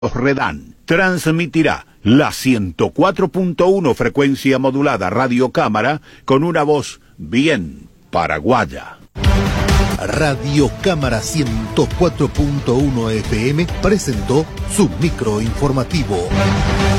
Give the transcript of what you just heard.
Redán. Transmitirá la 104.1 frecuencia modulada Radio Cámara con una voz bien paraguaya. Radio Cámara 104.1 FM presentó su microinformativo.